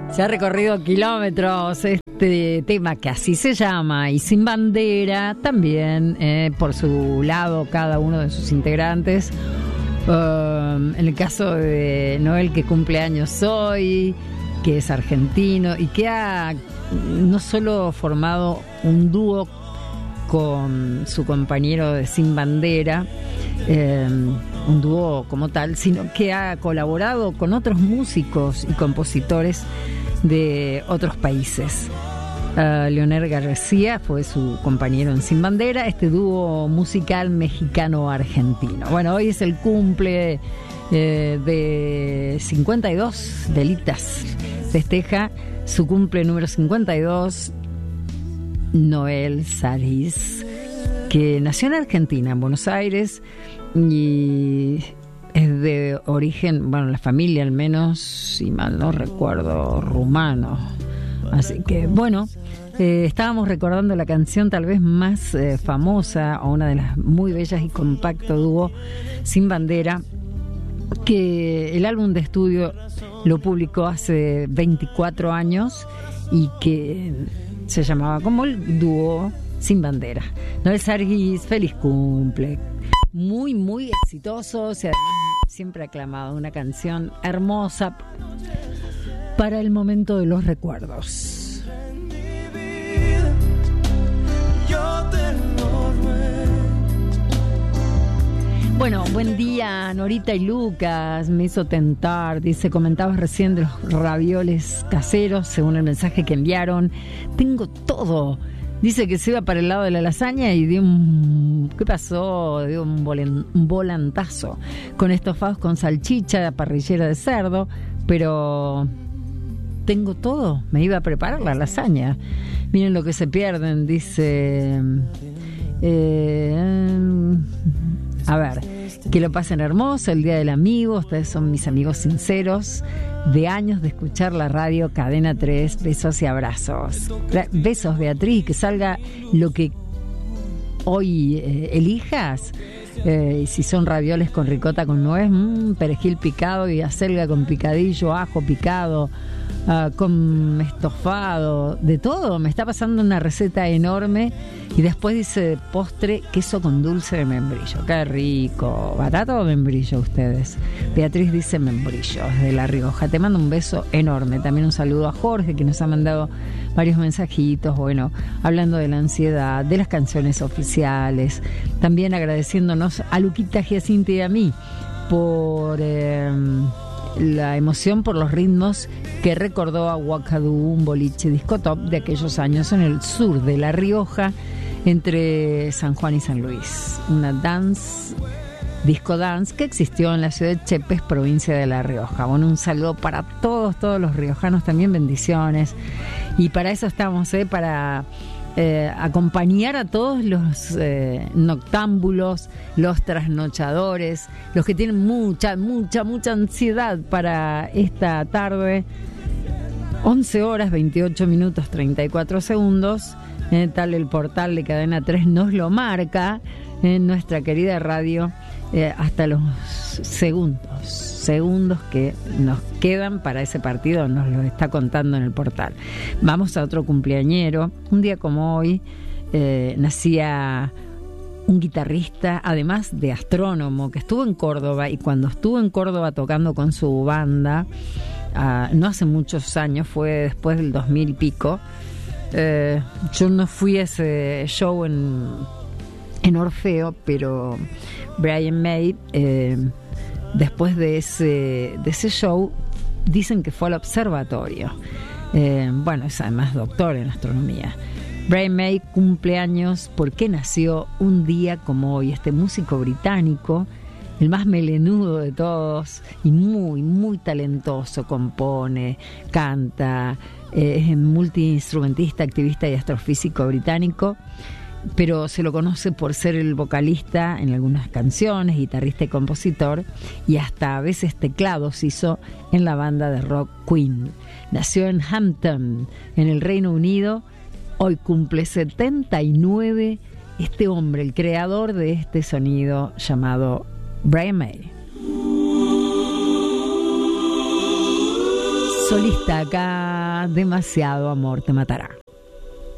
Se ha recorrido kilómetros este tema que así se llama, y Sin Bandera también, por su lado cada uno de sus integrantes. En el caso de Noel, que cumple años hoy, que es argentino y que ha no solo formado un dúo con su compañero de Sin Bandera, un dúo como tal, sino que ha colaborado con otros músicos y compositores de otros países. Leonel García fue su compañero en Sin Bandera, este dúo musical mexicano-argentino. Bueno, hoy es el cumple de 52 de Litas. Festeja su cumple número 52 Noel Saris, que nació en Argentina, en Buenos Aires, y es de origen, bueno, la familia al menos, si mal no recuerdo, rumano. Así que, bueno, estábamos recordando la canción tal vez más famosa, o una de las muy bellas y compacto dúo, Sin Bandera, que el álbum de estudio lo publicó hace 24 años y que se llamaba como el dúo Sin Bandera. Noel Saris, feliz cumple. Muy, muy exitoso, y además siempre aclamado, una canción hermosa para el momento de los recuerdos. Bueno, buen día, Norita y Lucas. Me hizo tentar, dice, comentabas recién de los ravioles caseros, según el mensaje que enviaron. Tengo todo. Dice que se iba para el lado de la lasaña y dio un... ¿Qué pasó? Dio un volantazo con estofados con salchicha, parrillera de cerdo, pero tengo todo. Me iba a preparar la lasaña. Miren lo que se pierden, dice... a ver, que lo pasen hermoso el Día del Amigo. Ustedes son mis amigos sinceros de años de escuchar la radio Cadena 3. Besos y abrazos. Besos, Beatriz, que salga lo que hoy elijas. Si son ravioles con ricota con nuez, perejil picado y acelga con picadillo, ajo picado, con estofado, de todo. Me está pasando una receta enorme. Y después dice de postre, queso con dulce de membrillo. ¡Qué rico! ¿Batata o membrillo ustedes? Beatriz dice membrillo, de La Rioja. Te mando un beso enorme. También un saludo a Jorge, que nos ha mandado varios mensajitos, bueno, hablando de la ansiedad, de las canciones oficiales. También agradeciéndonos a Luquita, Giacinta y a mí por... la emoción por los ritmos que recordó a Huacadú, un boliche disco top de aquellos años en el sur de La Rioja, entre San Juan y San Luis. Una disco dance que existió en la ciudad de Chepes, provincia de La Rioja. Bueno, un saludo para todos los riojanos, también bendiciones. Y para eso estamos, para... acompañar a todos los noctámbulos, los trasnochadores, los que tienen mucha ansiedad para esta tarde. 11 horas 28 minutos 34 segundos, tal el portal de Cadena 3 nos lo marca en nuestra querida radio, hasta los segundos que nos quedan para ese partido nos lo está contando en el portal. Vamos a otro cumpleañero. Un día como hoy nacía un guitarrista, además de astrónomo, que estuvo en Córdoba, y cuando estuvo en Córdoba tocando con su banda, no hace muchos años, fue después del 2000 y pico. Yo no fui a ese show en Orfeo, pero Brian May, después de ese show, dicen que fue al observatorio. Bueno, es además doctor en astronomía. Brian May cumple años porque nació un día como hoy. Este músico británico, el más melenudo de todos y muy talentoso, compone, canta, es multiinstrumentista, activista y astrofísico británico, pero se lo conoce por ser el vocalista en algunas canciones, guitarrista y compositor, y hasta a veces teclados hizo en la banda de rock Queen. Nació en Hampton, en el Reino Unido. Hoy cumple 79 este hombre, el creador de este sonido llamado Brian May. solista acá, Demasiado amor te matará.